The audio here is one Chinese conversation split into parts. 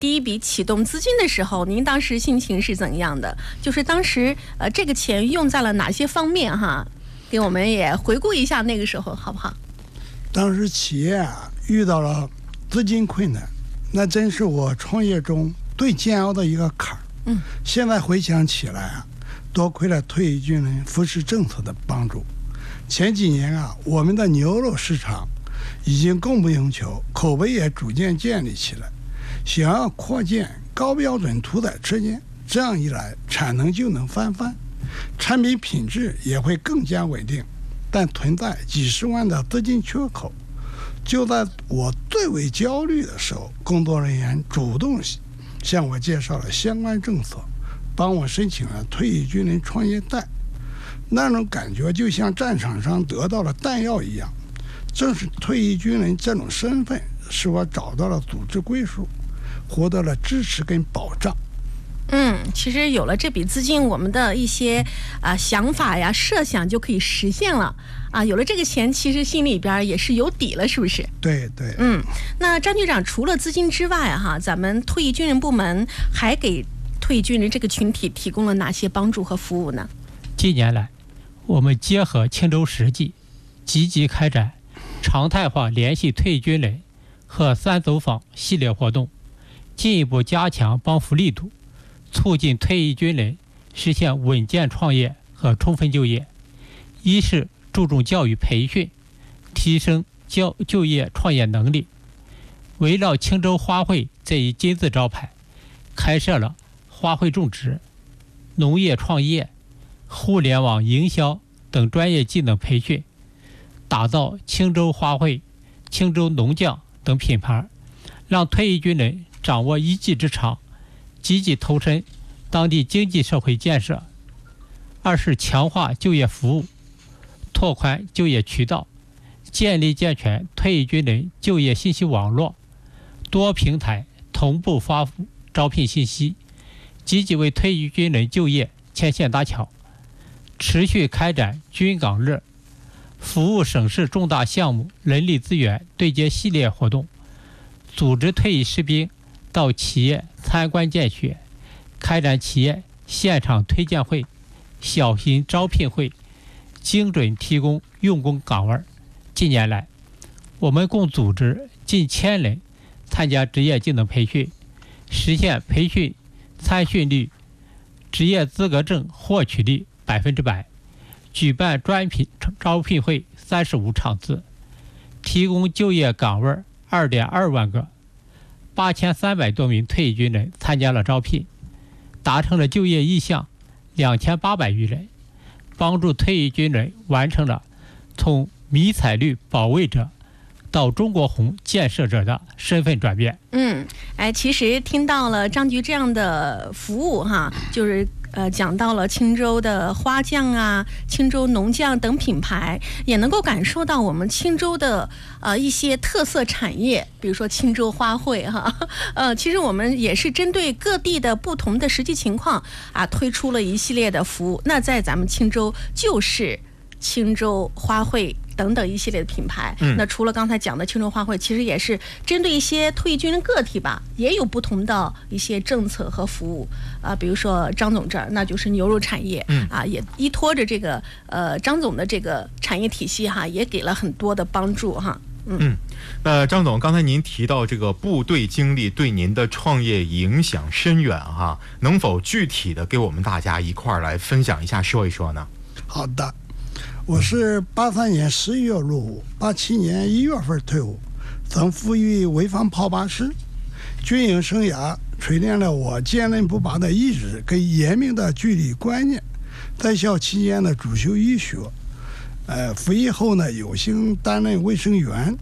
第一笔启动资金的时候，您当时心情是怎样的？就是当时这个钱用在了哪些方面哈？给我们也回顾一下那个时候好不好？ 当时企业遇到了资金困难，那真是我创业中最煎熬的一个坎儿。现在回想起来多亏了退役军人扶持政策的帮助。前几年我们的牛肉市场已经供不应求，口碑也逐渐建立起来。想要扩建高标准屠宰车间，这样一来产能就能翻番，产品品质也会更加稳定，但存在几十万的资金缺口。就在我最为焦虑的时候，工作人员主动向我介绍了相关政策，帮我申请了退役军人创业贷。那种感觉就像战场上得到了弹药一样。正是退役军人这种身份，使我找到了组织归属，获得了支持跟保障。 其实有了这笔资金，我们的一些想法呀、设想就可以实现了有了这个钱，其实心里边也是有底了，是不是？ 对对。 那张局长，除了资金之外咱们退役军人部门还给退役军人这个群体提供了哪些帮助和服务呢？ 近年来，我们结合青州实际，积极开展常态化联系退役军人和3走访系列活动，进一步加强帮扶力度，促进退役军人实现稳健创业和充分就业。一是注重教育培训，提升就业创业能力。围绕青州花卉这一金字招牌，开设了花卉种植、农业创业、互联网营销等专业技能培训，打造青州花卉、青州农匠等品牌，让退役军人掌握一技之长，积极投身当地经济社会建设。二是强化就业服务，拓宽就业渠道，建立健全退役军人就业信息网络，多平台同步发布招聘信息，积极为退役军人就业牵线搭桥。持续开展军岗日、服务省市重大项目人力资源对接系列活动，组织退役士兵到企业参观见学，开展企业现场推荐会、小型招聘会，精准提供用工岗位。近年来，我们共组织近1000人参加职业技能培训，实现培训参训率、职业资格证获取率100%，举办专品招聘会35场次，提供就业岗位2.2万个，8300多名退役军人参加了招聘，达成了就业意向2800余人，帮助退役军人完成了从迷彩绿保卫者到中国红建设者的身份转变。 其实听到了张局这样的服务就是讲到了青州的花匠青州农匠等品牌，也能够感受到我们青州的一些特色产业，比如说青州花卉其实我们也是针对各地的不同的实际情况推出了一系列的服务。那在咱们青州就是青州花卉等等一系列的品牌。那除了刚才讲的青州花卉，其实也是针对一些退役军人个体吧，也有不同的一些政策和服务比如说张总这儿那就是牛肉产业也依托着这个张总的这个产业体系也给了很多的帮助那张总，刚才您提到这个部队经历对您的创业影响深远能否具体的给我们大家一块儿来分享一下，说一说呢？ 好的。我是83年11月入伍，87年1月份退伍，曾服役潍坊炮靶师。军营生涯锤炼了我坚韧不拔的意志跟严明的纪律观念。在校期间呢，主修医学，服役后呢，有幸担任卫生员，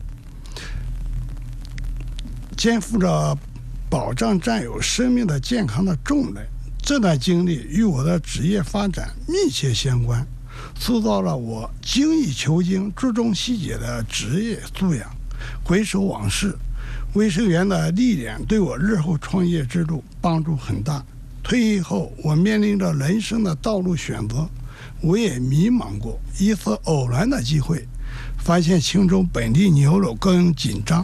肩负着保障战友生命的健康的重任。这段经历与我的职业发展密切相关，塑造了我精益求精、注重细节的职业素养。回首往事，卫生员的历练对我日后创业之路帮助很大。退役后，我面临着人生的道路选择，我也迷茫过。一次偶然的机会，发现青州本地牛肉供应紧张，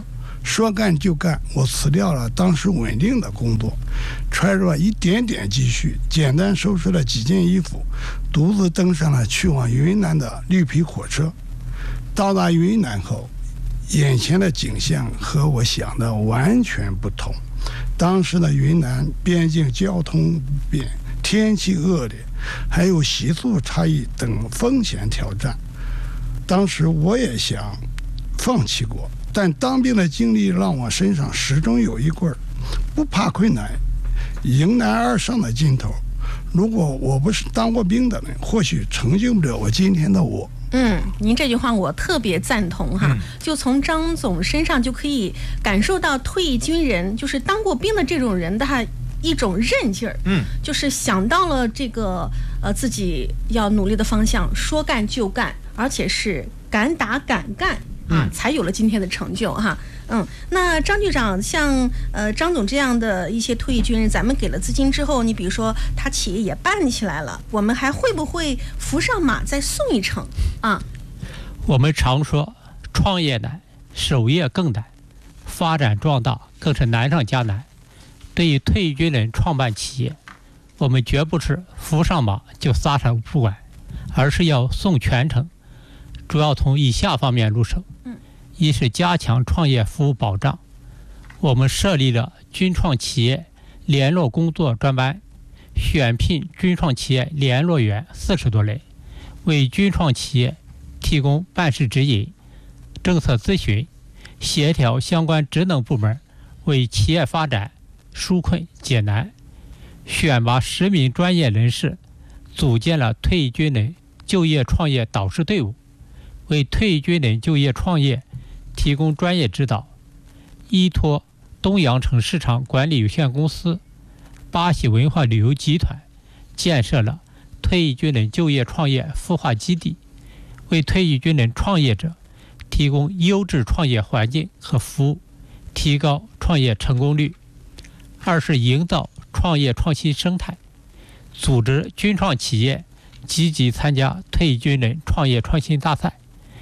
说干就干，我辞掉了当时稳定的工作，揣着一点点积蓄，简单收拾了几件衣服，独自登上了去往云南的绿皮火车。到达云南后，眼前的景象和我想的完全不同。当时的云南边境交通不便，天气恶劣，还有习俗差异等风险挑战。当时我也想放弃过，但当兵的经历让我身上始终有一棍儿，不怕困难，迎难而上的劲头。如果我不是当过兵的人，或许成就不了我今天的我。 您这句话我特别赞同哈，就从张总身上就可以感受到退役军人，就是当过兵的这种人的一种韧劲儿，就是想到了这个自己要努力的方向，说干就干，而且是敢打敢干啊，才有了今天的成就哈。那张局长，像张总这样的一些退役军人，咱们给了资金之后，你比如说他企业也办起来了，我们还会不会扶上马再送一程啊？ 我们常说创业难，守业更难，发展壮大更是难上加难。对于退役军人创办企业，我们绝不是扶上马就撒手不管，而是要送全程，主要从以下方面入手。一是加强创业服务保障，我们设立了军创企业联络工作专班，选聘军创企业联络员40多类，为军创企业提供办事指引、政策咨询，协调相关职能部门，为企业发展纾困解难。选拔10名专业人士，组建了退役军人就业创业导师队伍，为退役军人就业创业提供专业指导。依托东阳城市场管理有限公司、巴西文化旅游集团，建设了退役军人就业创业孵化基地，为退役军人创业者提供优质创业环境和服务，提高创业成功率。二是营造创业创新生态，组织军创企业积极参加退役军人创业创新大赛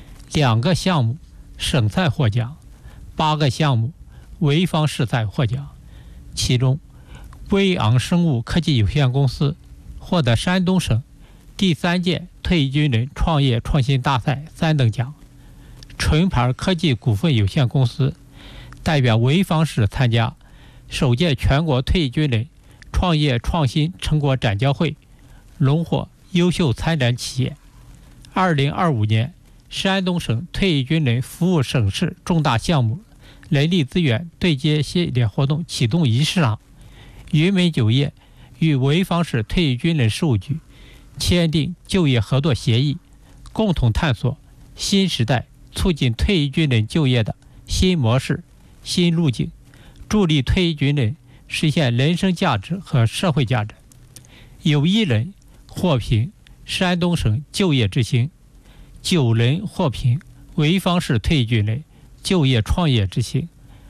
，2个项目省赛获奖，8个项目潍坊市赛获奖。其中威昂生物科技有限公司获得山东省第3届退役军人创业创新大赛3等奖，纯牌科技股份有限公司代表潍坊市参加首届全国退役军人创业创新成果展交会，荣获优秀参展企业。2025年山东省退役军人服务省市重大项目人力资源对接系列活动启动仪式上，云门酒业与潍坊市退役军人事务局签订就业合作协议，共同探索新时代促进退役军人就业的新模式、新路径，助力退役军人实现人生价值和社会价值。有1人获评山东省就业之星，9人获评潍坊市退役军人就业创业之星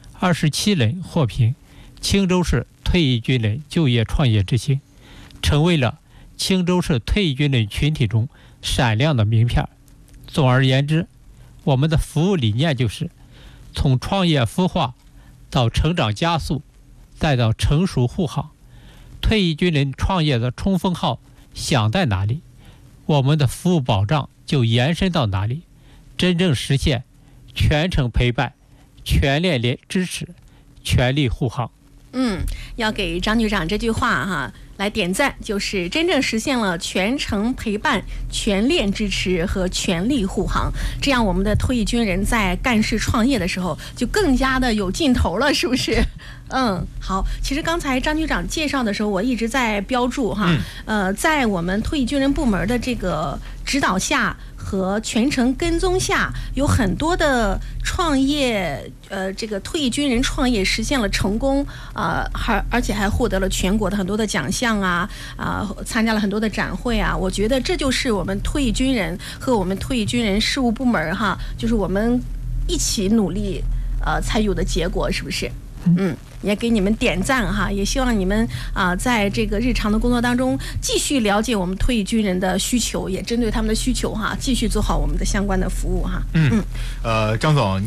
，27人获评青州市退役军人就业创业之星，成为了青州市退役军人群体中闪亮的名片。总而言之，我们的服务理念就是从创业孵化到成长加速，再到成熟护航。退役军人创业的冲锋号响在哪里，我们的服务保障就延伸到哪里，真正实现全程陪伴、全链支持、全力护航。 要给张局长这句话哈来点赞，就是真正实现了全程陪伴、全链支持和全力护航。这样我们的退役军人在干事创业的时候就更加的有劲头了，是不是？好。其实刚才张局长介绍的时候，我一直在标注哈，在我们退役军人部门的这个指导下和全程跟踪下，有很多的创业，这个退役军人创业实现了成功，而且还获得了全国的很多的奖项参加了很多的展会啊。我觉得这就是我们退役军人和我们退役军人事务部门哈，就是我们一起努力才有的结果，是不是？也给你们点赞哈，也希望你们在这个日常的工作当中继续了解我们退役军人的需求，也针对他们的需求哈，继续做好我们的相关的服务哈。 张总，您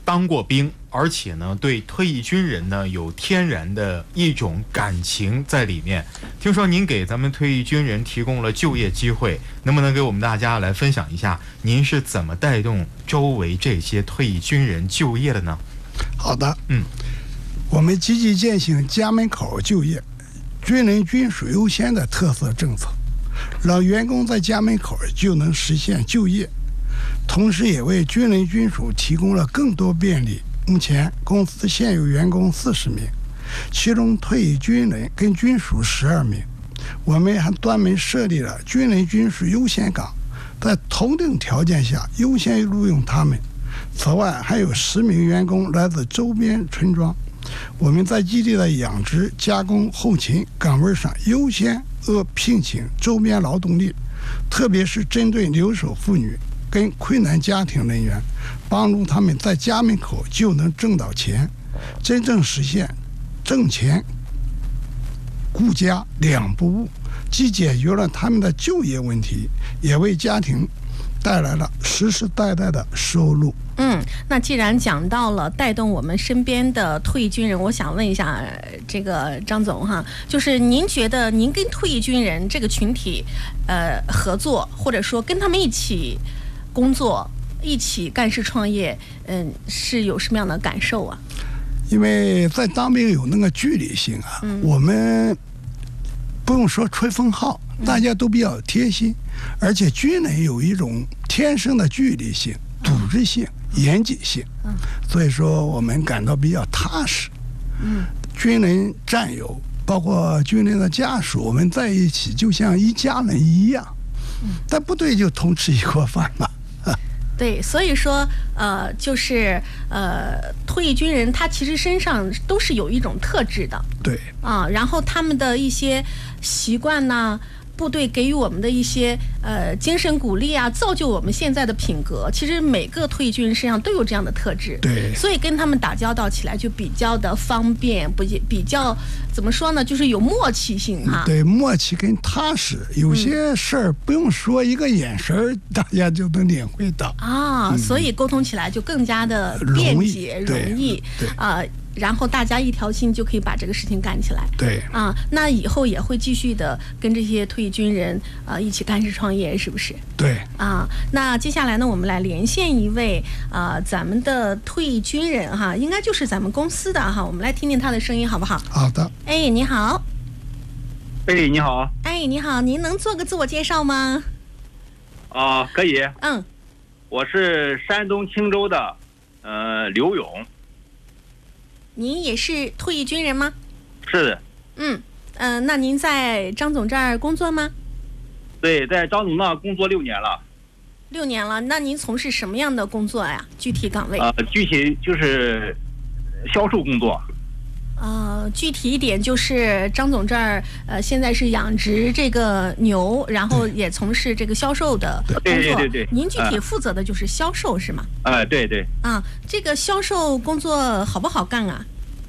当过兵，而且呢对退役军人呢有天然的一种感情在里面。听说您给咱们退役军人提供了就业机会，能不能给我们大家来分享一下您是怎么带动周围这些退役军人就业的呢？ 好的，我们积极践行家门口就业、军人军属优先的特色政策，让员工在家门口就能实现就业，同时也为军人军属提供了更多便利。目前公司现有员工40名，其中退役军人跟军属12名。我们还专门设立了军人军属优先岗，在同等条件下优先录用他们。此外，还有10名员工来自周边村庄。我们在基地的养殖、加工、后勤岗位上优先聘请周边劳动力，特别是针对留守妇女跟困难家庭人员，帮助他们在家门口就能挣到钱，真正实现挣钱顾家两不误，既解决了他们的就业问题，也为家庭带来了实实在在的收入。 那既然讲到了带动我们身边的退役军人，我想问一下这个张总哈，就是您觉得您跟退役军人这个群体合作，或者说跟他们一起工作、一起干事创业，是有什么样的感受啊？ 因为在当兵有那个距离性啊，我们不用说吹风号，大家都比较贴心，而且军人有一种天生的距离性、组织性、严谨性，所以说我们感到比较踏实。军人战友，包括军人的家属，我们在一起就像一家人一样。在部队就同吃一锅饭嘛。 对，所以说就是退役军人他其实身上都是有一种特质的。 对然后他们的一些习惯呢，部队给予我们的一些精神鼓励啊，造就我们现在的品格。其实每个退役军人身上都有这样的特质， 对， 所以跟他们打交道起来就比较的方便，比较怎么说呢，就是有默契性哈。 对，默契跟踏实，有些事儿不用说，一个眼神儿大家就能领会到所以沟通起来就更加的便捷容易然后大家一条心就可以把这个事情干起来。 对那以后也会继续的跟这些退役军人一起干事创业，是不是？ 对那接下来呢，我们来连线一位咱们的退役军人哈，应该就是咱们公司的哈，我们来听听他的声音好不好？ 好的。 你好。 你好。 你好，您能做个自我介绍吗？ 可以。我是山东青州的刘勇。 您也是退役军人吗？ 是的。 那您在张总这儿工作吗？ 对，在张总那工作6年了。 6年了，那您从事什么样的工作呀？具体岗位？ 具体就是销售工作。 具体一点就是张总这儿现在是养殖这个牛，然后也从事这个销售的工作。 对。 您具体负责的就是销售是吗？ 对。 这个销售工作好不好干啊？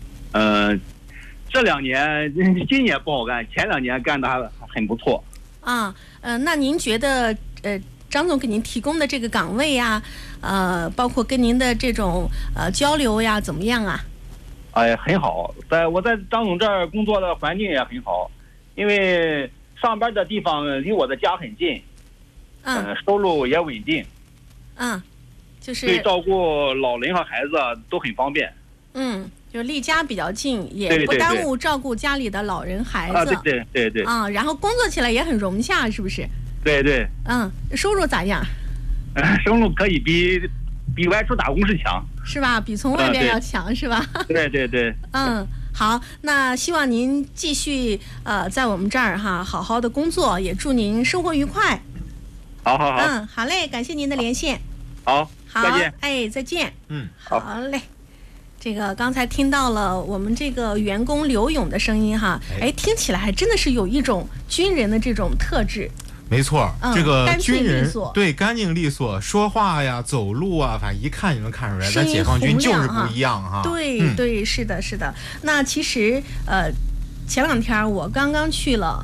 这2年，今年不好干，前2年干的还很不错。 那您觉得张总给您提供的这个岗位呀，包括跟您的这种交流呀，怎么样啊？ 很好，我在张总这儿工作的环境也很好，因为上班的地方离我的家很近，收入也稳定， 就是对照顾老人和孩子都很方便。 就离家比较近，也不耽误照顾家里的老人孩子。 对。 然后工作起来也很融洽，是不是？ 对。 收入咋样？ 收入可以比外出打工是强， 是吧？比从外边要强，是吧？ 对。 好，那希望您继续在我们这儿好好的工作，也祝您生活愉快。 好。 好嘞，感谢您的连线。 好，再见。 再见。 好嘞。这个刚才听到了我们这个员工刘勇的声音哈，听起来还真的是有一种军人的这种特质。 没错，这个军人对干净利索，说话呀、走路啊，反正一看就能看出来，咱解放军就是不一样哈。 对，是的。那其实前2天我刚刚去了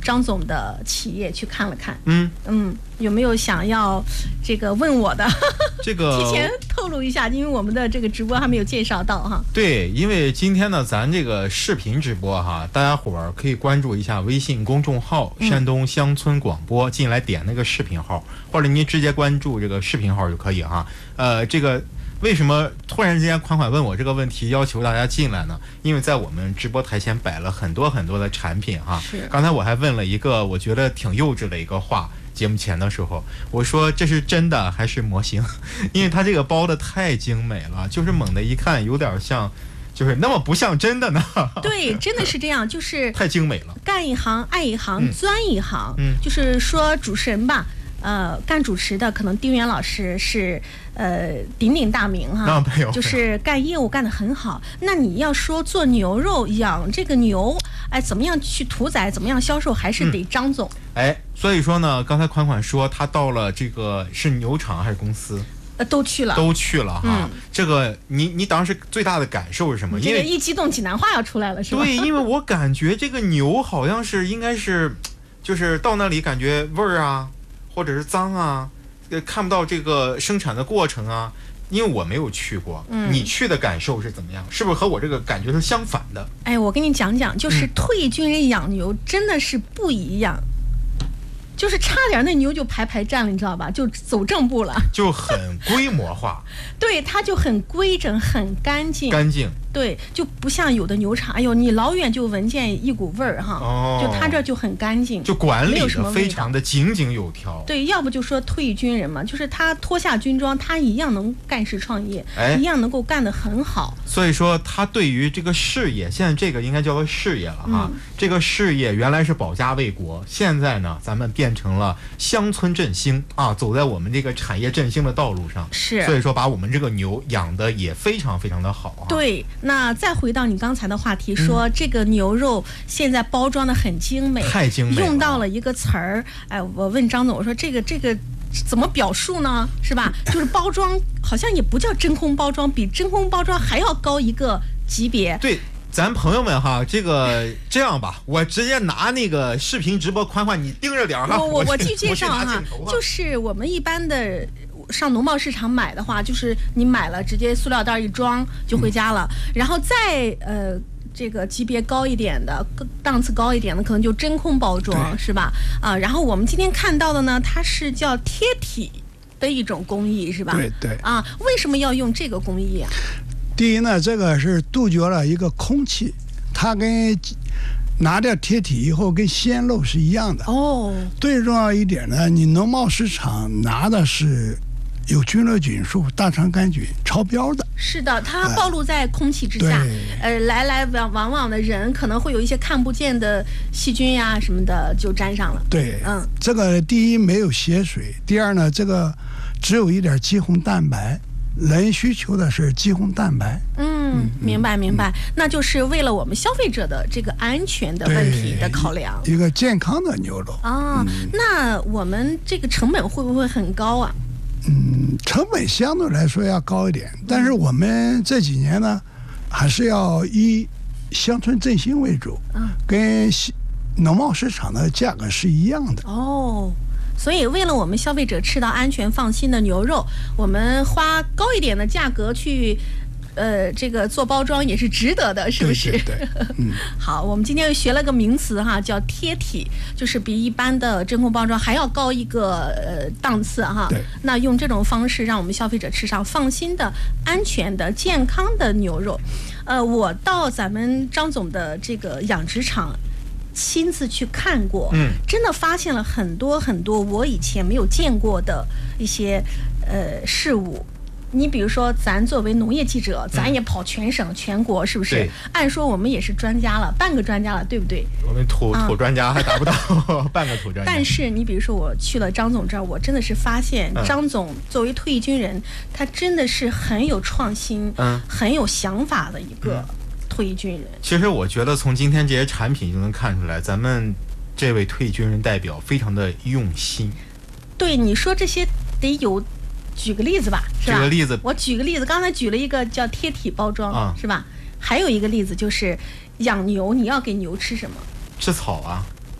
张总的企业去看了看。有没有想要这个问我的？ 这个提前透露一下，因为我们的这个直播还没有介绍到哈。 对，因为今天呢，咱这个视频直播哈，大家伙儿可以关注一下微信公众号山东乡村广播，进来点那个视频号，或者您直接关注这个视频号就可以哈。这个为什么突然之间款款问我这个问题，要求大家进来呢？因为在我们直播台前摆了很多很多的产品哈。刚才我还问了一个我觉得挺幼稚的一个话。节目前的时候，我说这是真的还是模型？因为它这个包的太精美了，就是猛的一看有点像，就是那么不像真的呢。 对，真的是这样，就是太精美了。 干一行爱一行，钻一行。就是说主持人吧，干主持的可能丁原老师是鼎鼎大名哈，就是干业务干得很好。那你要说做牛肉养这个牛，哎，怎么样去屠宰，怎么样销售，还是得张总。 所以说呢，刚才款款说他到了这个是牛场还是公司？ 都去了哈。这个你当时最大的感受是什么？因为一激动济南话要出来了是吧？ 对，因为我感觉这个牛好像是应该是，就是到那里感觉味儿啊，或者是脏啊，看不到这个生产的过程啊。因为我没有去过，你去的感受是怎么样？是不是和我这个感觉是相反的？ 哎，我跟你讲讲，就是退役军人养牛真的是不一样。就是差点那牛就排站了，你知道吧？就走正步了， 就很规模化。 对，它就很规整，很干净。对，就不像有的牛场，哎呦，你老远就闻见一股味儿哈。就它这就很干净， 就管理的非常的井井有条。 对，要不就说退役军人嘛，就是他脱下军装，他一样能干事创业，一样能够干得很好。 所以说，他对于这个事业，现在这个应该叫做事业了哈。这个事业原来是保家卫国，现在呢，咱们变成了乡村振兴啊，走在我们这个产业振兴的道路上。 是， 所以说把我们这个牛养得也非常非常的好啊。 对。那再回到你刚才的话题，说这个牛肉现在包装的很精美， 太精美了， 用到了一个词儿。哎，我问张总，我说这个怎么表述呢？是吧？就是包装好像也不叫真空包装，比真空包装还要高一个级别。 对，咱朋友们哈，这样吧，我直接拿那个视频直播款款，你盯着点哈。 我去介绍哈，就是我们一般的。上农贸市场买的话，就是你买了直接塑料袋一装就回家了，然后再这个级别高一点的、档次高一点的，可能就真空包装，是吧？然后我们今天看到的呢，它是叫贴体的一种工艺，是吧？ 对。 为什么要用这个工艺啊？ 第一呢，这个是杜绝了一个空气，它跟拿掉贴体以后跟鲜肉是一样的。最重要一点呢，你农贸市场拿的是有菌类菌素、大肠杆菌超标的。 是的，它暴露在空气之下，来往的人可能会有一些看不见的细菌呀什么的就沾上了。 对，这个第一没有血水，第二呢，这个只有一点肌红蛋白，人需求的是肌红蛋白。 明白。那就是为了我们消费者的这个安全的问题的考量， 一个健康的牛肉。 那我们这个成本会不会很高啊？ 成本相对来说要高一点，但是我们这几年呢，还是要以乡村振兴为主，跟农贸市场的价格是一样的。 所以为了我们消费者吃到安全放心的牛肉，我们花高一点的价格去这个做包装也是值得的，是不是？ 对。 好，我们今天又学了个名词哈，叫贴体，就是比一般的真空包装还要高一个档次哈。 对。 那用这种方式让我们消费者吃上放心的、安全的、健康的牛肉。我到咱们张总的这个养殖场亲自去看过，真的发现了很多很多我以前没有见过的一些事物。你比如说，咱作为农业记者，咱也跑全省全国，是不是？按说我们也是专家了，半个专家了，对不对？ 我们土专家还达不到半个土专家。 但是你比如说，我去了张总这儿，我真的是发现张总作为退役军人，他真的是很有创新，很有想法的一个退役军人。 其实我觉得从今天这些产品就能看出来，咱们这位退役军人代表非常的用心。 对，你说这些得有。举个例子吧，是吧？ 举个例子， 我举个例子，刚才举了一个叫贴体包装，是吧？还有一个例子就是养牛，你要给牛吃什么？ 吃草啊。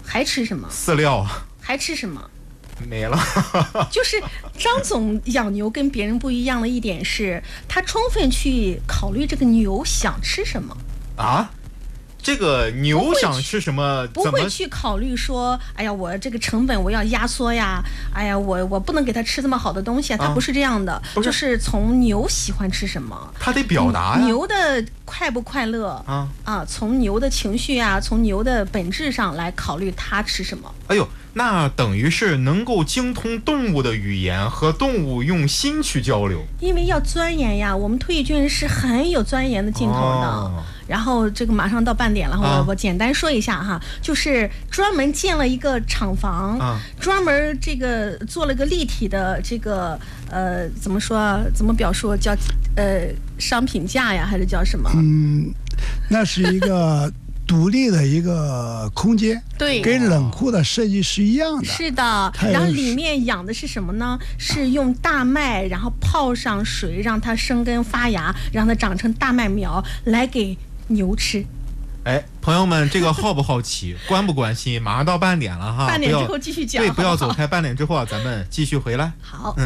还吃什么？ 饲料。 还吃什么？ 没了。 就是张总养牛跟别人不一样的一点是，他充分去考虑这个牛想吃什么啊。这个牛想吃什么？ 不会去考虑说，哎呀，我这个成本我要压缩呀，哎呀，我不能给他吃这么好的东西啊，他不是这样的，就是从牛喜欢吃什么， 他得表达呀。 牛的快不快乐从牛的情绪啊，从牛的本质上来考虑他吃什么。 哎呦，那等于是能够精通动物的语言，和动物用心去交流。 因为要钻研呀，我们退役军人是很有钻研的劲头的。然后这个马上到半点了，我简单说一下哈，就是专门建了一个厂房，专门这个做了个立体的这个怎么说？怎么表述？叫商品架呀，还是叫什么？ 那是一个独立的一个空间， 对， 跟冷库的设计是一样的。 是的，然后里面养的是什么呢？是用大麦，然后泡上水，让它生根发芽，让它长成大麦苗，来给牛吃。 哎，朋友们，这个好不好奇，关不关心？马上到半点了哈， 半点之后继续讲。 对，不要走开，半点之后咱们继续回来。 好，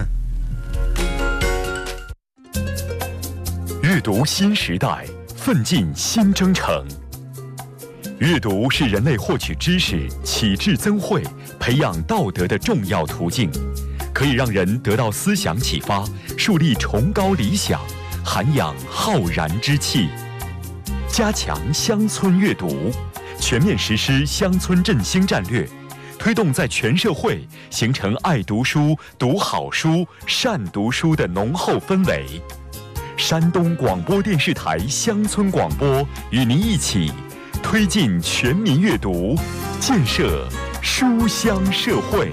阅读新时代，奋进新征程。阅读是人类获取知识、启智增慧、培养道德的重要途径，可以让人得到思想启发，树立崇高理想，涵养浩然之气。加强乡村阅读，全面实施乡村振兴战略，推动在全社会形成爱读书、读好书、善读书的浓厚氛围。山东广播电视台乡村广播与您一起推进全民阅读，建设书香社会。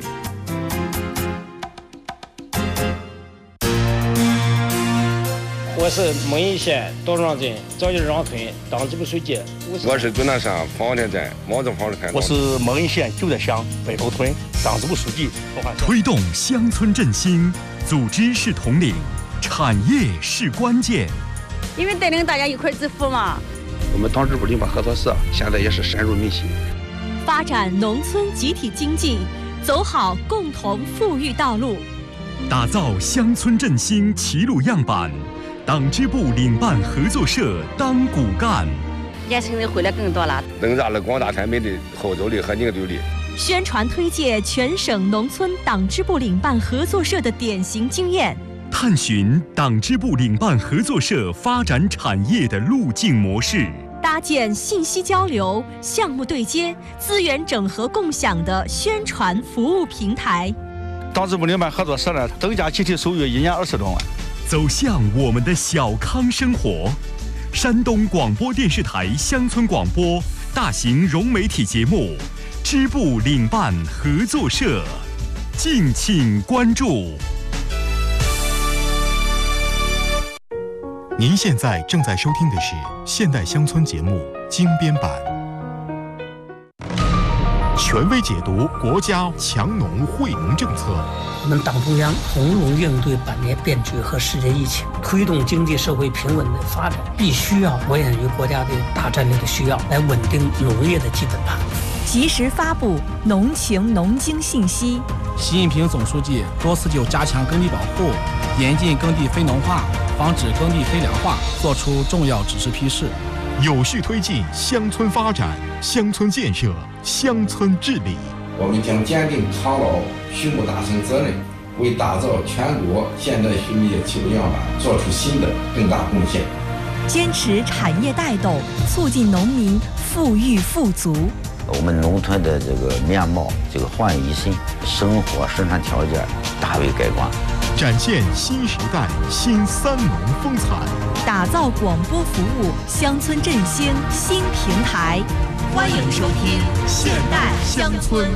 我是蒙阴县道庄镇赵家庄村党支部书记。 我是终南山黄田镇毛泽房的开。 我是蒙阴县旧德乡北头村党支部书记。 推动乡村振兴，组织是统领，产业是关键。 因为带领大家一块致富嘛。 我们党支部领办合作社现在也是深入民心， 发展农村集体经济，走好共同富裕道路， 打造乡村振兴齐鲁样板。党支部领办合作社当骨干， 年轻人回来更多了， 增加了广大产品的后走力和凝聚力。 宣传推介全省农村党支部领办合作社的典型经验， 探寻党支部领办合作社发展产业的路径模式， 搭建信息交流、项目对接、资源整合共享的宣传服务平台。 党支部领办合作社呢，增加集体收入1年20多万。 走向我们的小康生活。山东广播电视台乡村广播大型融媒体节目支部领办合作社，敬请关注。 您现在正在收听的是现代乡村节目精编版，权威解读国家强农惠农政策。 我们党中央从容应对百年变局和世界疫情，推动经济社会平稳的发展，必须要着眼于国家的大战略的需要，来稳定农业的基本盘。 及时发布农情农经信息。 习近平总书记多次就加强耕地保护、严禁耕地非农化、防止耕地非粮化作出重要指示批示， 有序推进乡村发展、乡村建设、乡村治理。 我们将坚定抗老畜牧大省责任，为打造全国现代畜牧业齐鲁样板做出新的更大贡献。 坚持产业带动，促进农民富裕富足。 我们农村的这个面貌焕然一新，生活生产条件大为改观， 展现新时代新三农风采， 打造广播服务乡村振兴新平台。欢迎收听现代乡村。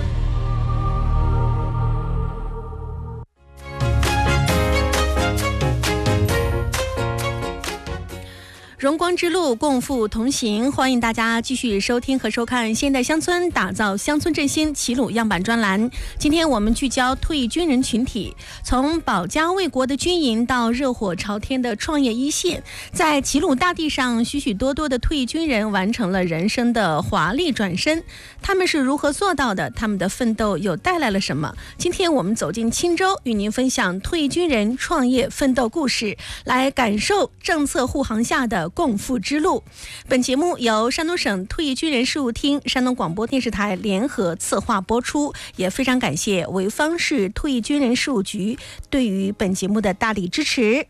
荣光之路，共赴同行。欢迎大家继续收听和收看《现代乡村打造乡村振兴齐鲁样板》专栏。今天我们聚焦退役军人群体，从保家卫国的军营到热火朝天的创业一线，在齐鲁大地上，许许多多的退役军人完成了人生的华丽转身。他们是如何做到的？他们的奋斗又带来了什么？今天我们走进钦州，与您分享退役军人创业奋斗故事，来感受政策护航下的共赴之路。本节目由山东省退役军人事务厅、山东广播电视台联合策划播出，也非常感谢潍坊市退役军人事务局对于本节目的大力支持。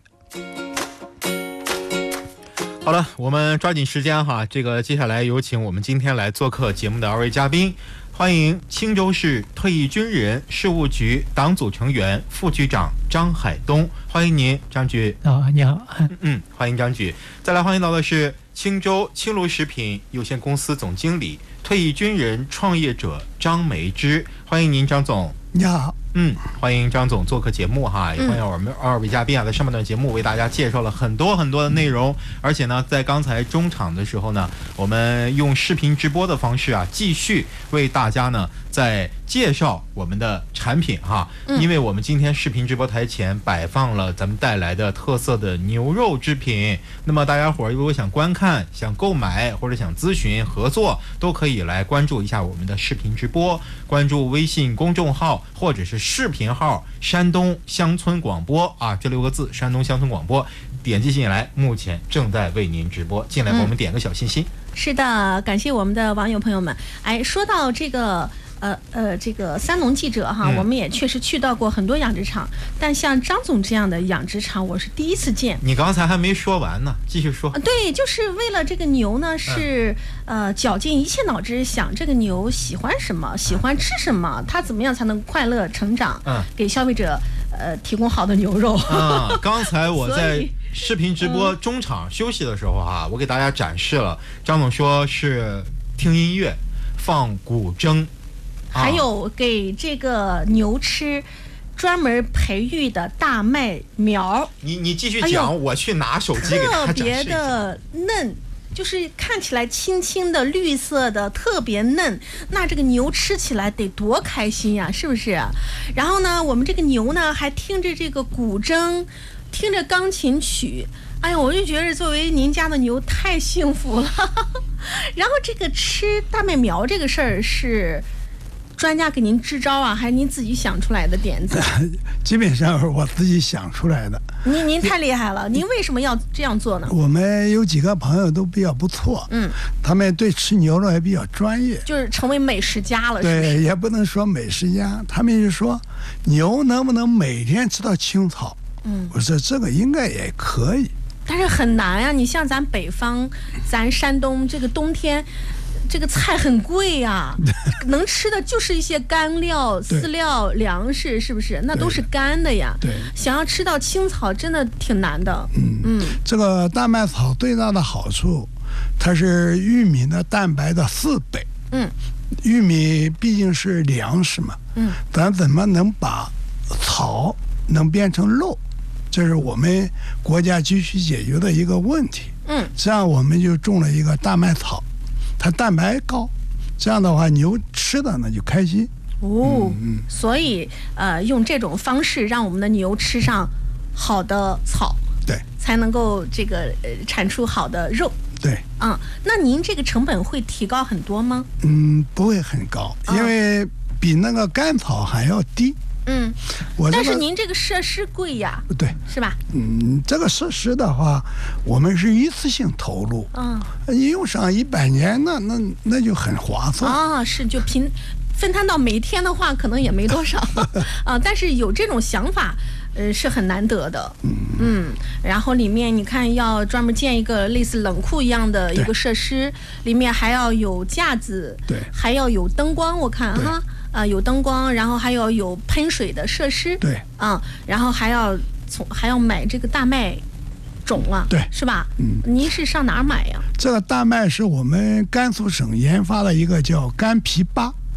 好了，我们抓紧时间哈，接下来有请我们今天来做客节目的2位嘉宾，欢迎钦州市退役军人事务局党组成员、副局长张海东，欢迎您，张局。 你好。 欢迎张局。再来欢迎到的是钦州青卢食品有限公司总经理、退役军人创业者张梅枝，欢迎您，张总。 你好。 欢迎张总做客节目哈，也欢迎我们2位嘉宾啊，在上半段节目为大家介绍了很多的内容，而且呢，在刚才中场的时候呢，我们用视频直播的方式啊，继续为大家呢在介绍我们的产品哈，因为我们今天视频直播台前摆放了咱们带来的特色的牛肉制品，那么大家伙如果想观看、想购买或者想咨询合作，都可以来关注一下我们的视频直播，关注微信公众号或者是视频号山东乡村广播啊，这6个字山东乡村广播，点击进来，目前正在为您直播，进来给我们点个小心心。 是的，感谢我们的网友朋友们。说到这个三农记者哈，我们也确实去到过很多养殖场，但像张总这样的养殖场，我是第一次见。 你刚才还没说完呢，继续说。 对，就是为了这个牛呢，是绞尽一切脑汁想这个牛喜欢什么，喜欢吃什么，它怎么样才能快乐成长，给消费者提供好的牛肉。 刚才我在视频直播中场休息的时候哈，我给大家展示了，张总说是听音乐、放古筝。 还有给这个牛吃专门培育的大麦苗。 你继续讲，我去拿手机给他展示一下。特别的嫩，就是看起来青青的绿色的，特别嫩。那这个牛吃起来得多开心呀，是不是？然后呢，我们这个牛呢还听着这个古筝，听着钢琴曲。哎呀，我就觉得作为您家的牛太幸福了。然后这个吃大麦苗这个事儿是专家给您支招啊，还是您自己想出来的点子？ 基本上是我自己想出来的。 您太厉害了！您为什么要这样做呢？ 我们有几个朋友都比较不错，他们对吃牛肉也比较专业， 就是成为美食家了。 对，也不能说美食家，他们就说牛能不能每天吃到青草？我说这个应该也可以， 但是很难呀。你像咱北方，咱山东这个冬天。这个菜很贵呀，能吃的就是一些干料、饲料、粮食，是不是？那都是干的呀。 对， 想要吃到青草，真的挺难的。 这个大麦草最大的好处，它是玉米的蛋白的4倍。玉米毕竟是粮食嘛。咱怎么能把草能变成肉？这是我们国家急需解决的一个问题。这样我们就种了一个大麦草。它蛋白高，这样的话牛吃的呢就开心。 所以用这种方式让我们的牛吃上好的草， 对， 才能够产出好的肉。 对， 那您这个成本会提高很多吗？ 不会很高，因为比那个干草还要低。 但是您这个设施贵呀， 对， 是吧？ 这个设施的话，我们是一次性投入，你用上100年，那就很划算是就分摊到每天的话，可能也没多少但是有这种想法，是很难得的。然后里面你看要专门建一个类似冷库一样的一个设施，里面还要有架子， 对， 还要有灯光，我看哈。有灯光，然后还要有喷水的设施， 对， 然后还要买这个大麦种啊， 对， 是吧？您是上哪儿买呀？ 这个大麦是我们甘肃省研发的一个叫干皮8，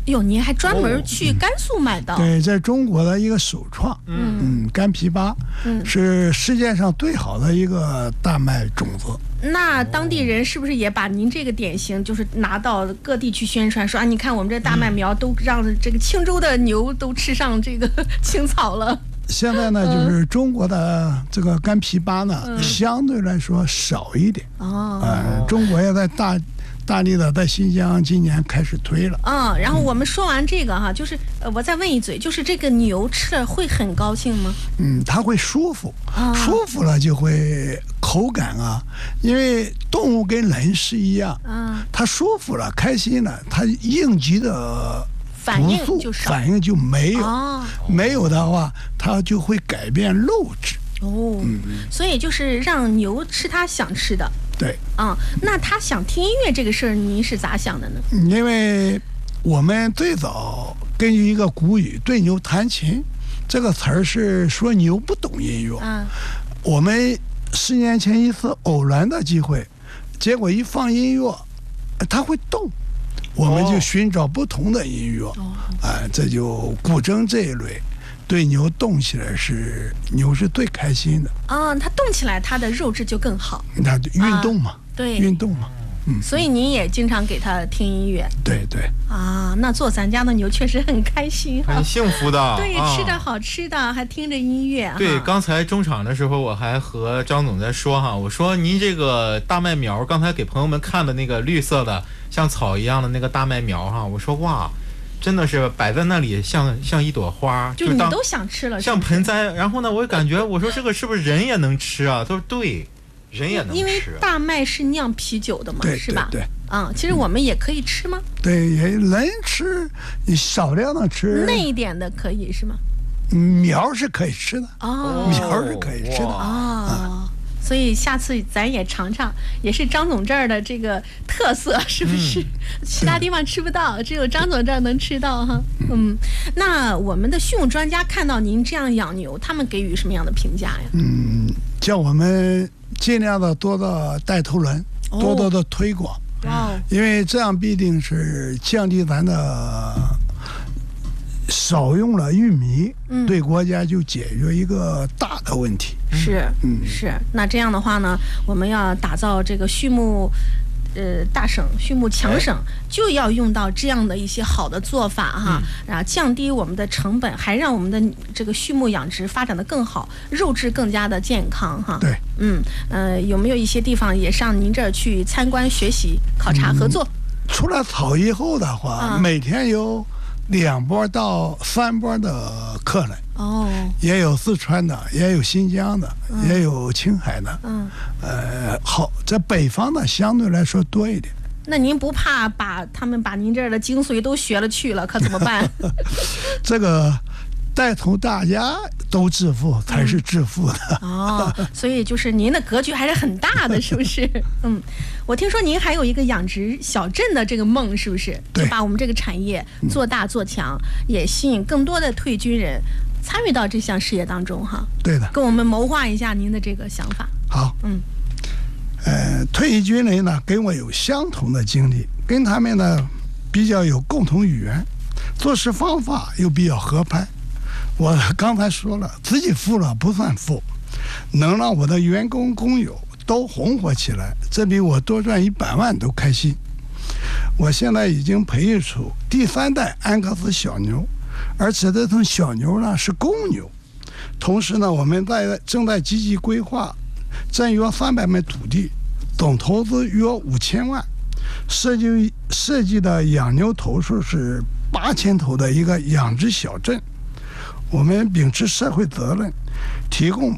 哟，您还专门去甘肃买到？ 对，在中国的一个首创。干枇杷是世界上最好的一个大麦种子。 那当地人是不是也把您这个典型就是拿到各地去宣传，说啊，你看我们这大麦苗都让这个青州的牛都吃上这个青草了？ 现在呢，就是中国的这个干枇杷呢，相对来说少一点。中国也在大力的在新疆今年开始推了。 然后我们说完这个哈，就是我再问一嘴，就是这个牛吃了会很高兴吗？ 它会舒服，舒服了就会口感啊，因为动物跟人是一样，它舒服了、开心了，它应激的反应就没有，没有的话，它就会改变肉质。 所以就是让牛吃它想吃的。 对， 那他想听音乐这个事儿，您是咋想的呢？ 因为我们最早根据一个古语“对牛弹琴”这个词儿是说牛不懂音乐。我们10年前一次偶然的机会，结果一放音乐，它会动，我们就寻找不同的音乐。这就古筝这一类。对牛动起来牛是最开心的它动起来，它的肉质就更好。 那运动嘛， 对， 运动嘛。 所以您也经常给它听音乐。 对。 那做咱家的牛确实很开心， 很幸福的。 对，吃着好吃的，还听着音乐。 对，刚才中场的时候，我还和张总在说哈，我说您这个大麦苗，刚才给朋友们看的那个绿色的像草一样的那个大麦苗哈，我说哇。真的是摆在那里像一朵花， 就你都想吃了， 像盆栽。然后呢，我感觉我说这个是不是人也能吃啊？他说对，人也能吃。 因为大麦是酿啤酒的嘛，是吧？ 对。 其实我们也可以吃吗？ 对，人吃，你少量的吃。 嫩一点的可以是吗？ 苗是可以吃的。苗是可以吃的。 所以下次咱也尝尝，也是张总这儿的这个特色，是不是？其他地方吃不到，只有张总这儿能吃到哈。那我们的畜牧专家看到您这样养牛，他们给予什么样的评价呀？ 叫我们尽量的多的带头人，多多的推广。因为这样必定是降低咱的。少用了玉米，对国家就解决一个大的问题。 是。那这样的话呢，我们要打造这个畜牧大省、畜牧强省，就要用到这样的一些好的做法哈，然后降低我们的成本，还让我们的这个畜牧养殖发展的更好，肉质更加的健康哈。 对。 有没有一些地方也上您这儿去参观、学习、考察、合作？ 除了草以后的话，每天有2波到3波的客人。也有四川的，也有新疆的，也有青海的。好，在北方的相对来说多一点。 那您不怕他们把您这儿的精髓都学了去了，可怎么办？ 这个带头大家都致富才是致富的。 所以就是您的格局还是很大的，是不是？我听说您还有一个养殖小镇的这个梦，是不是？ 对， 就把我们这个产业做大做强，也吸引更多的退役军人参与到这项事业当中哈。 对的， 跟我们谋划一下您的这个想法。 好。退役军人呢跟我有相同的经历，跟他们呢比较有共同语言，做事方法又比较合拍。我刚才说了，自己富了不算富，能让我的员工工友都红火起来，这比我多赚100万都开心。我现在已经培育出第3代安格斯小牛，而且这头小牛呢是公牛。同时呢，我们正在积极规划占约300亩土地，总投资约5000万，设计的养牛头数是8000头的一个养殖小镇。我们秉持社会责任，提供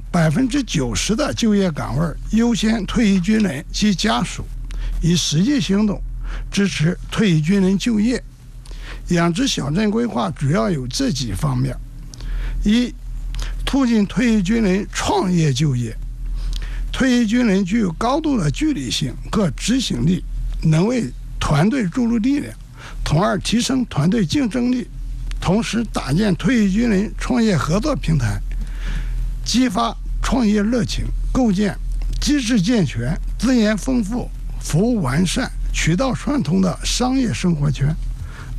90%的就业岗位，优先退役军人及家属，以实际行动支持退役军人就业。养殖小镇规划主要有这几方面：一、促进退役军人创业就业。退役军人具有高度的纪律性和执行力，能为团队注入力量，从而提升团队竞争力。同时搭建退役军人创业合作平台，激发创业热情，构建机制健全、资源丰富、服务完善、渠道畅通的商业生活圈。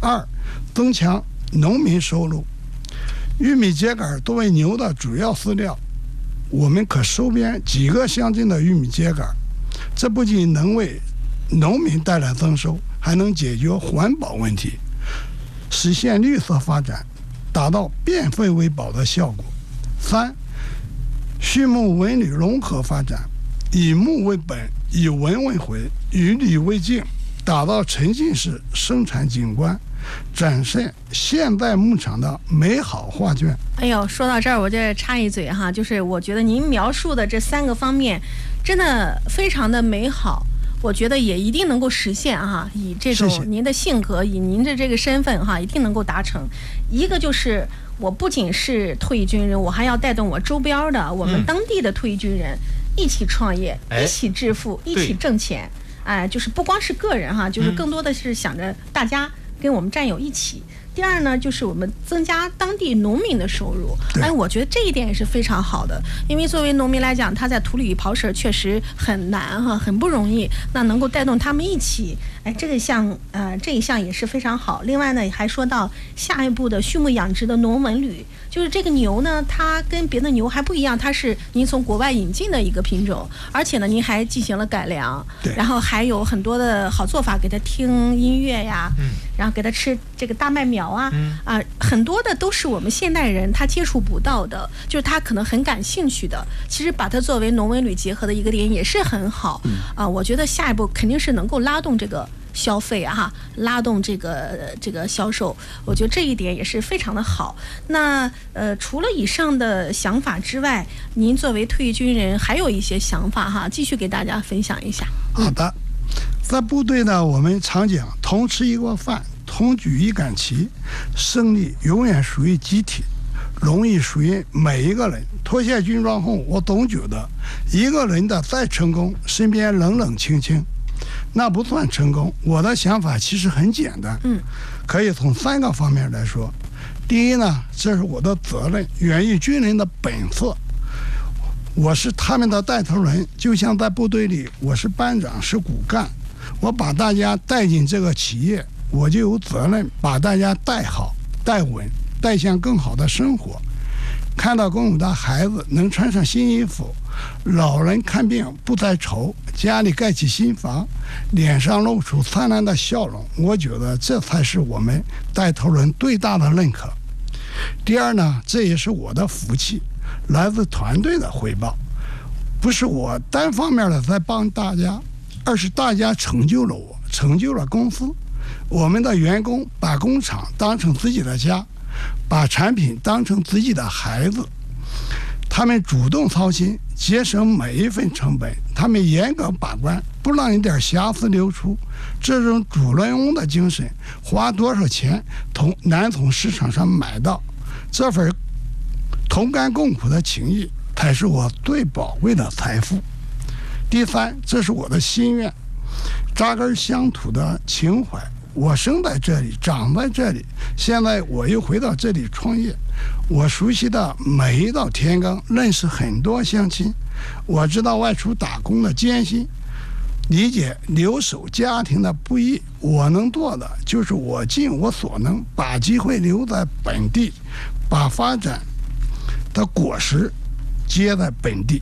2，增强农民收入。玉米秸秆作为牛的主要饲料，我们可收编几个乡镇的玉米秸秆，这不仅能为农民带来增收，还能解决环保问题，实现绿色发展，达到变废为宝的效果。3，畜牧文旅融合发展，以牧为本，以文为回，以旅为镜，打造沉浸式生产景观，展现现代牧场的美好画卷。 哎呦，说到这儿我就插一嘴哈，就是我觉得您描述的这3个方面真的非常的美好，我觉得也一定能够实现哈，以这种您的性格，以您的这个身份哈，一定能够达成。一个就是我不仅是退役军人，我还要带动我周边的我们当地的退役军人一起创业，一起致富，一起挣钱。哎，就是不光是个人哈，就是更多的是想着大家跟我们战友一起。第二呢，就是我们增加当地农民的收入。哎，我觉得这一点也是非常好的，因为作为农民来讲，他在土里刨食确实很难哈，很不容易。那能够带动他们一起，哎，这一项也是非常好。另外呢，还说到下一步的畜牧养殖的农文旅，就是这个牛呢，它跟别的牛还不一样，它是您从国外引进的一个品种，而且呢，您还进行了改良，然后还有很多的好做法，给它听音乐呀，然后给它吃这个大麦苗。很多的都是我们现代人他接触不到的，就是他可能很感兴趣的，其实把它作为农文旅结合的一个点也是很好。我觉得下一步肯定是能够拉动这个消费啊，拉动这个销售，我觉得这一点也是非常的好。那除了以上的想法之外，您作为退役军人还有一些想法哈，继续给大家分享一下。 好的，在部队呢，我们常讲同吃一锅饭，同举一杆旗，胜利永远属于集体，荣誉属于每一个人。脱下军装后，我总觉得一个人的再成功，身边冷冷清清，那不算成功。我的想法其实很简单，可以从3个方面来说。第一呢，这是我的责任，源于军人的本色，我是他们的带头人，就像在部队里，我是班长，是骨干，我把大家带进这个企业，我就有责任把大家带好、带稳、带向更好的生活。看到公母的孩子能穿上新衣服，老人看病不再愁，家里盖起新房，脸上露出灿烂的笑容，我觉得这才是我们带头人最大的认可。第二呢，这也是我的福气，来自团队的回报，不是我单方面的在帮大家，而是大家成就了我，成就了公司。我们的员工把工厂当成自己的家，把产品当成自己的孩子，他们主动操心，节省每一份成本，他们严格把关，不让一点瑕疵流出。这种主人翁的精神，花多少钱难从市场上买到，这份同甘共苦的情谊才是我最宝贵的财富。第三，这是我的心愿，扎根乡土的情怀。我生在这里，长在这里，现在我又回到这里创业。我熟悉的每一道田埂，认识很多乡亲，我知道外出打工的艰辛，理解留守家庭的不易。我能做的就是我尽我所能，把机会留在本地，把发展的果实结在本地。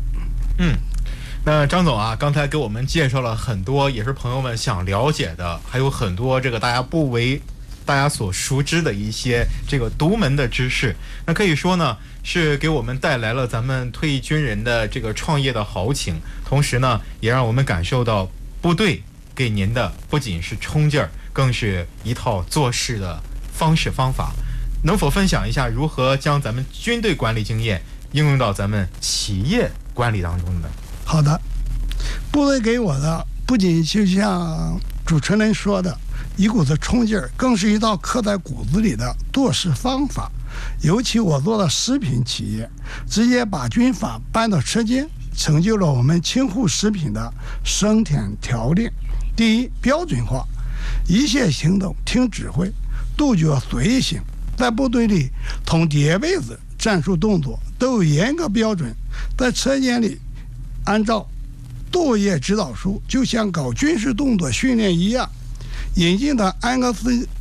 那张总啊，刚才给我们介绍了很多，也是朋友们想了解的，还有很多这个大家不为大家所熟知的一些这个独门的知识。那可以说呢，是给我们带来了咱们退役军人的这个创业的豪情，同时呢，也让我们感受到部队给您的不仅是冲劲儿，更是一套做事的方式方法。能否分享一下如何将咱们军队管理经验应用到咱们企业管理当中呢？ 好的，部队给我的不仅就像主持人说的一股子冲劲儿，更是一套刻在骨子里的做事方法。尤其我做的食品企业，直接把军法搬到车间，成就了我们清沪食品的生产条令。第一，标准化，一切行动听指挥，杜绝随意性。在部队里，从叠被子、战术动作都有严格标准，在车间里按照作业指导书，就像搞军事动作训练一样。引进的安格斯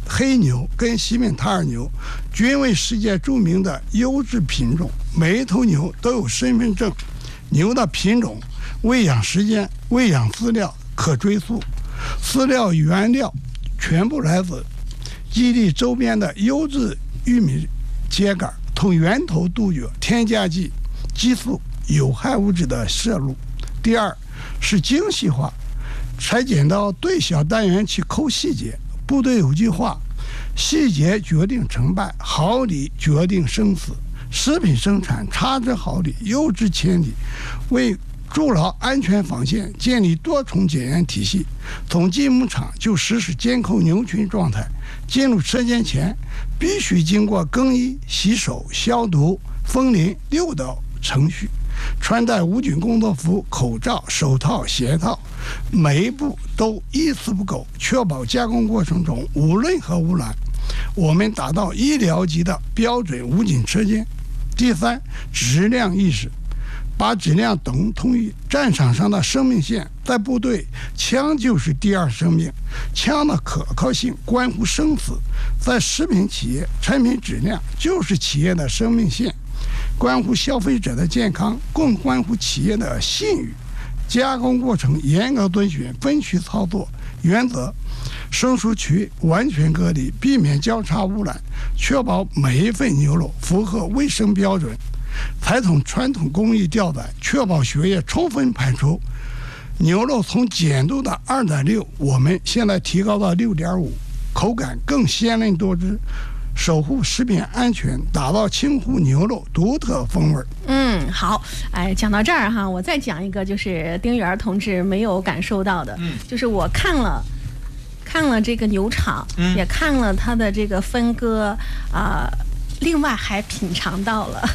黑牛跟西敏塔尔牛均为世界著名的优质品种，每一头牛都有身份证。牛的品种、喂养时间、喂养饲料可追溯，饲料原料全部来自基地周边的优质玉米秸秆，从源头杜绝添加剂、激素、有害物质的摄入。第二是精细化，拆解到对小单元去抠细节。部队有句话，细节决定成败，毫厘决定生死。食品生产差之毫厘，优之千里。为筑牢安全防线，建立多重检验体系，从进牧场就实施监控牛群状态。进入车间前必须经过更衣、洗手、消毒、封鳞6道程序，穿戴无菌工作服、口罩、手套、鞋套，每一步都一丝不苟，确保加工过程中无任何污染。我们达到医疗级的标准无菌车间。第三，质量意识，把质量等同于战场上的生命线。在部队，枪就是第二生命，枪的可靠性关乎生死。在食品企业，产品质量就是企业的生命线，关乎消费者的健康，更关乎企业的信誉。加工过程严格遵循分区操作原则，生熟区完全隔离，避免交叉污染，确保每一份牛肉符合卫生标准。才从传统工艺吊载，确保血液充分排出。牛肉从碱度的2.6，我们现在提高到6.5，口感更鲜嫩多汁，守护食品安全，打造清湖牛肉独特风味。 好，讲到这儿哈，我再讲一个，就是丁元同志没有感受到的，就是我看了这个牛场，也看了他的这个分割另外还品尝到了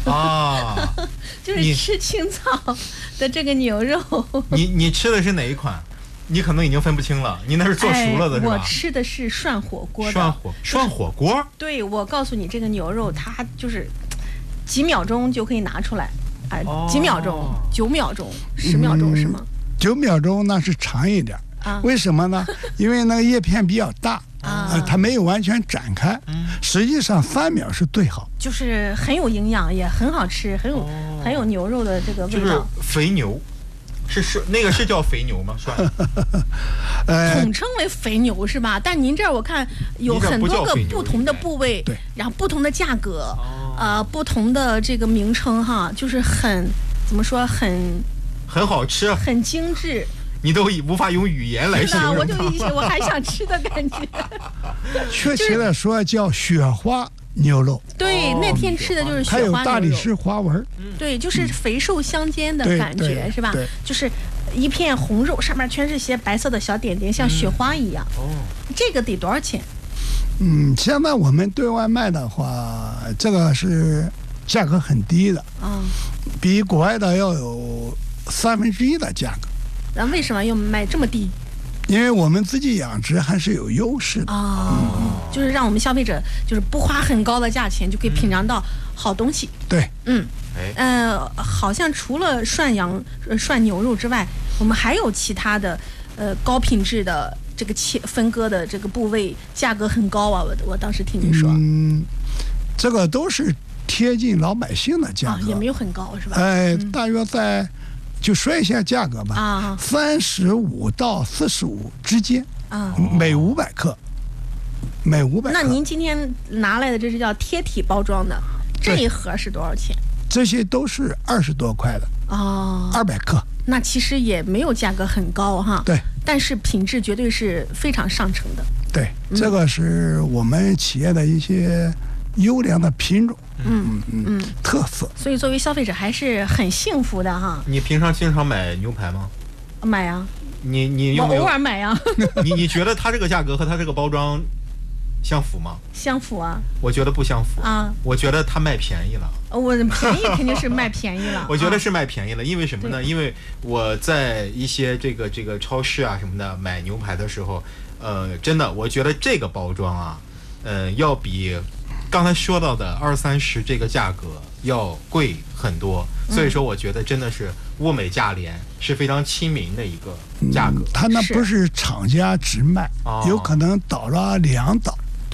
就是吃青草的这个牛肉。 你吃的是哪一款？你可能已经分不清了，你那是做熟了的是吧？ 我吃的是涮火锅的。 涮火锅？ 对，我告诉你，这个牛肉它就是几秒钟就可以拿出来，几秒钟，9秒钟、10秒钟是吗 ？9秒钟那是长一点。为什么呢？因为那个叶片比较大它没有完全展开。实际上3秒是最好， 就是很有营养，也很好吃，很有牛肉的这个味道。 就是肥牛，是那个是叫肥牛吗？算统称为肥牛是吧？但您这儿我看有很多个不同的部位， 对， 然后不同的价格，不同的这个名称哈，就是怎么说很好吃， 很精致。 你都无法用语言来形容， 我还想吃的感觉。 确切的说叫雪花牛肉。 对，那天吃的就是雪花牛肉， 它有大理石花纹。 对，就是肥瘦相间的感觉，是吧？就是一片红肉，上面全是些白色的小点点，像雪花一样。这个得多少钱？ 现在我们对外卖的话，这个是价格很低的，比国外的要有1/3的价格。 那为什么要卖这么低？ 因为我们自己养殖还是有优势的就是让我们消费者就是不花很高的价钱就可以品尝到好东西。 对， 好像除了涮牛肉之外，我们还有其他的高品质的这个分割的这个部位，价格很高啊！我当时听你说， 这个都是贴近老百姓的价格， 也没有很高是吧？ 大约就说一下价格吧，35到45之间每500克，每500克。 那您今天拿来的这是叫贴体包装的，这一盒是多少钱？ 这些都是20多块的200克。 那其实也没有价格很高哈。 对， 但是品质绝对是非常上乘的。 对，这个是我们企业的一些优良的品种。特色。 所以作为消费者还是很幸福的哈。 你平常经常买牛排吗？ 买啊。 你我偶尔买啊。 你觉得它这个价格和它这个包装相符吗？ 相符啊。 我觉得不相符我觉得它卖便宜了。 我便宜肯定是卖便宜了。 我觉得是卖便宜了，因为什么呢？因为我在一些这个超市啊什么的买牛排的时候，真的我觉得这个包装要比刚才说到的20-30这个价格要贵很多，所以说我觉得真的是物美价廉，是非常亲民的一个价格。 它那不是厂家直卖，有可能倒了2倒。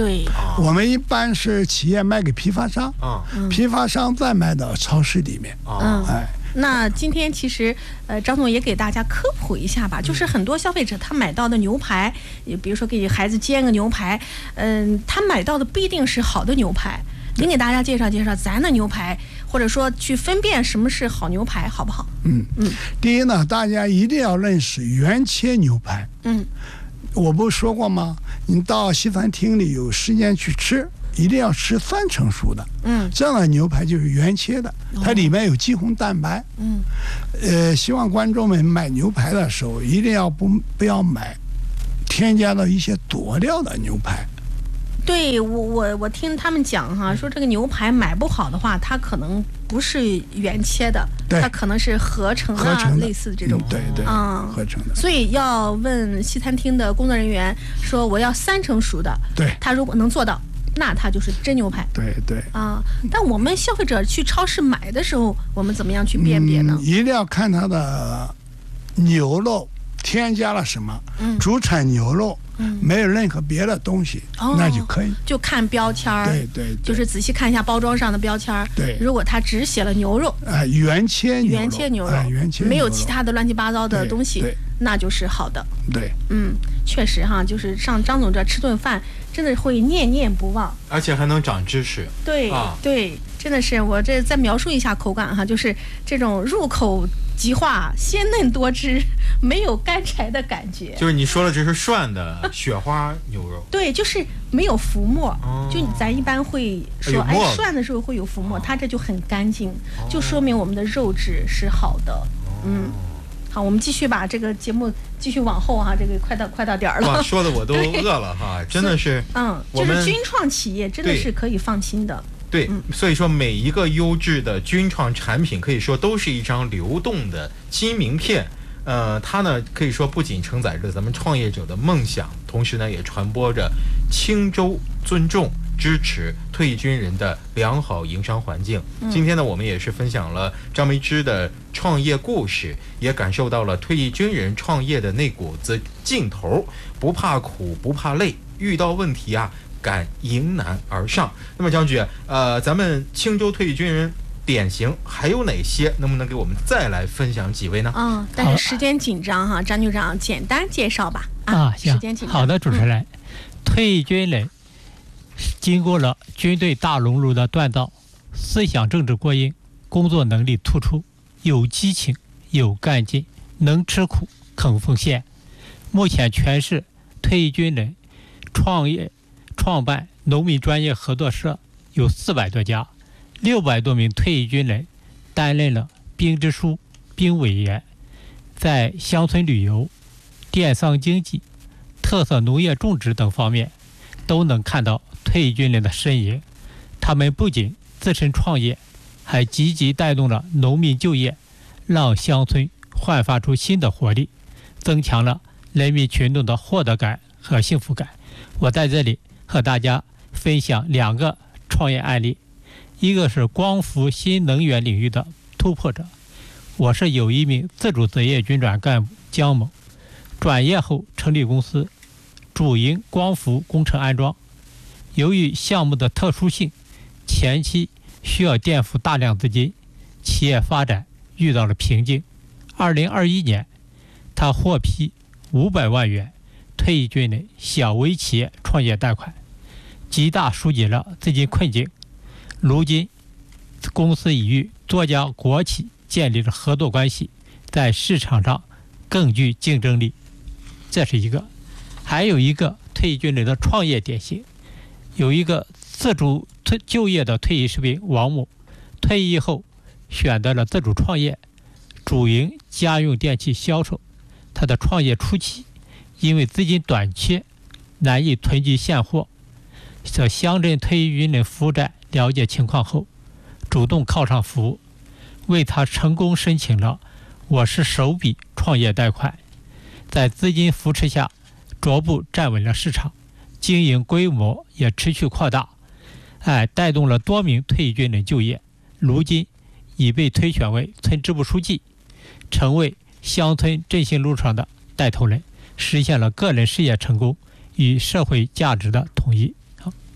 对， 我们一般是企业卖给批发商，批发商再卖到超市里面。 那今天其实，张总也给大家科普一下吧，就是很多消费者他买到的牛排，比如说给孩子煎个牛排，他买到的不一定是好的牛排。您给大家介绍介绍咱的牛排，或者说去分辨什么是好牛排，好不好？ 第一呢，大家一定要认识原切牛排。我不是说过吗？你到西餐厅里有时间去吃，一定要吃3成熟的。这样的牛排就是原切的，它里面有肌红蛋白。希望观众们买牛排的时候，一定要不要买添加了一些佐料的牛排。 对，我听他们讲哈，说这个牛排买不好的话，它可能不是原切的，它可能是合成的，类似这种。 对，合成的。 所以要问西餐厅的工作人员说，我要3成熟的。 对， 他如果能做到，那它就是真牛排。 对。 但我们消费者去超市买的时候，我们怎么样去辨别呢？ 一定要看它的牛肉添加了什么，主产牛肉。没有任何别的东西，那就可以。 就看标签儿， 对， 就是仔细看一下包装上的标签儿。 对， 如果它只写了牛肉， 原切牛肉， 没有其他的乱七八糟的东西，那就是好的。 对， 确实哈，就是上张总这吃顿饭，真的会念念不忘， 而且还能长知识。 对，真的是。我这再描述一下口感哈，就是这种入口即化、鲜嫩多汁，没有干柴的感觉。 就是你说的这是涮的雪花牛肉。 对，就是没有浮沫。就咱一般会说，涮的时候会有浮沫，它这就很干净，就说明我们的肉质是好的。好，我们继续把这个节目继续往后哈，这个快到点儿了。 哇，说的我都饿了哈，真的是。 就是军创企业真的是可以放心的。 对，所以说每一个优质的军创产品，可以说都是一张流动的金名片。它呢可以说不仅承载着咱们创业者的梦想，同时呢也传播着青州尊重、支持退役军人的良好营商环境。今天呢，我们也是分享了张梅枝的创业故事，也感受到了退役军人创业的那股子劲头，不怕苦，不怕累，遇到问题啊，敢迎难而上。那么张局，咱们青州退役军人典型还有哪些？能不能给我们再来分享几位呢？ 但是时间紧张哈，张局长简单介绍吧。 行， 时间紧张。 好的，主持人，退役军人经过了军队大熔炉的锻造，思想政治过硬，工作能力突出，有激情，有干劲，能吃苦，肯奉献。目前全市退役军人创办农民专业合作社有400多家，600多名退役军人担任了兵支书、兵委员，在乡村旅游、电商经济、特色农业种植等方面都能看到退役军人的身影。他们不仅自身创业，还积极带动了农民就业，让乡村焕发出新的活力，增强了人民群众的获得感和幸福感。我在这里和大家分享2个创业案例，一个是光伏新能源领域的突破者。我是有一名自主职业军转干部姜某，转业后成立公司，主营光伏工程安装。由于项目的特殊性，前期需要垫付大量资金，企业发展遇到了瓶颈。2021年，他获批500万元退役军人小微企业创业贷款，极大疏解了资金困境。如今，公司已与多家国企建立了合作关系，在市场上更具竞争力。这是一个。还有一个退役军人的创业典型，有一个自主就业的退役士兵王某，退役后选择了自主创业，主营家用电器销售。他的创业初期，因为资金短缺，难以囤积现货，在乡镇退役军人服务站了解情况后，主动靠上服务，为他成功申请了我市首笔创业贷款。在资金扶持下，逐步站稳了市场，经营规模也持续扩大，带动了多名退役军人就业。如今已被推选为村支部书记，成为乡村振兴路上的带头人，实现了个人事业成功与社会价值的统一。好，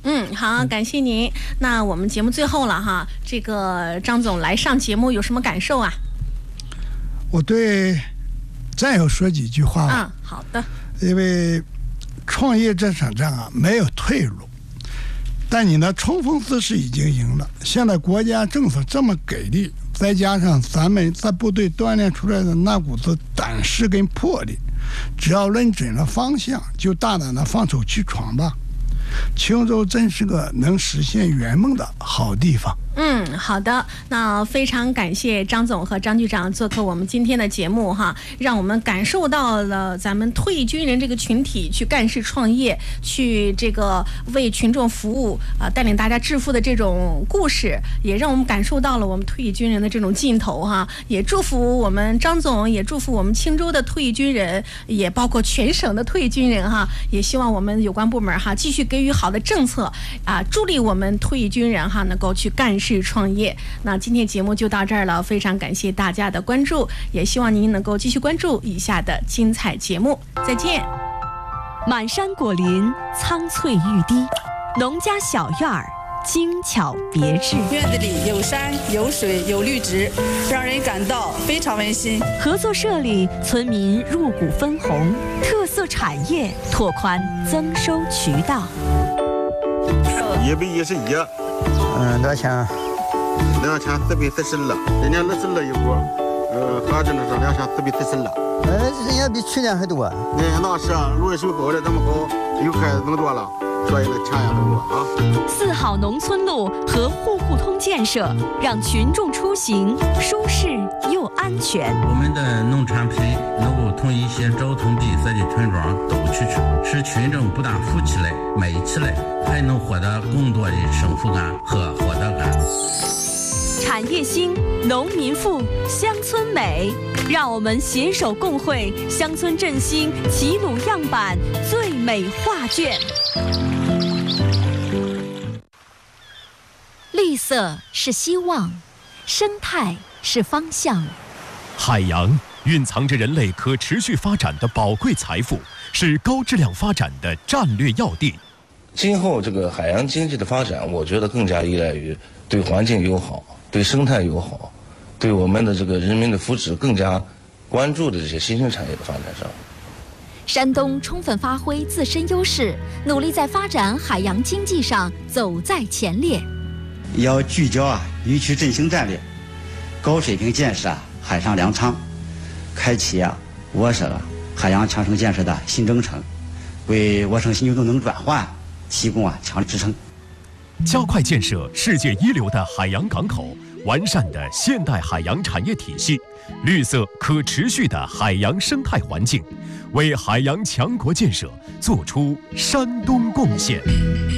好，感谢您。那我们节目最后了哈，这个张总来上节目有什么感受啊？ 我对战友说几句话吧。 好的。 因为创业这场仗啊，没有退路。但你的冲锋姿势已经赢了。现在国家政策这么给力，再加上咱们在部队锻炼出来的那股子胆识跟魄力，只要认准了方向，就大胆的放手去闯吧。青州真是个能实现圆梦的好地方。 好的，那非常感谢张总和张局长做客我们今天的节目哈，让我们感受到了咱们退役军人这个群体去干事创业，去这个为群众服务带领大家致富的这种故事，也让我们感受到了我们退役军人的这种劲头哈。也祝福我们张总，也祝福我们青州的退役军人，也包括全省的退役军人哈。也希望我们有关部门哈继续给予好的政策助力我们退役军人哈能够去干事创业。那今天节目就到这儿了，非常感谢大家的关注，也希望您能够继续关注以下的精彩节目。再见。 满山果林，苍翠欲滴，农家小院儿，精巧别致。 院子里有山有水有绿植，让人感到非常温馨。 合作社里，村民入股分红，特色产业拓宽增收渠道。 111，多少？2440了，人家60了一股，合着呢是2440了。人家比去年还多。那是啊，路水好了这么好，有孩子更多了，所以呢钱也更多啊。 4好农村路和户户通建设，让群众出行舒适又安全。 我们的农产品能够从一些交通闭塞的村庄走出去，使群众不但富起来、美起来，还能获得更多的幸福感和获得感。 产业兴，农民富，乡村美，让我们携手共绘乡村振兴齐鲁样板最美画卷。绿色是希望，生态是方向。 海洋蕴藏着人类可持续发展的宝贵财富，是高质量发展的战略要地。 今后这个海洋经济的发展，我觉得更加依赖于对环境友好、对生态友好、对我们的这个人民的福祉更加关注的这些新兴产业的发展上。 山东充分发挥自身优势，努力在发展海洋经济上走在前列。 要聚焦渔区振兴战略，高水平建设海上粮仓，开启我省海洋强省建设的新征程，为我省新旧动能转换提供强力支撑。 加快建设世界一流的海洋港口，完善的现代海洋产业体系，绿色可持续的海洋生态环境，为海洋强国建设做出山东贡献。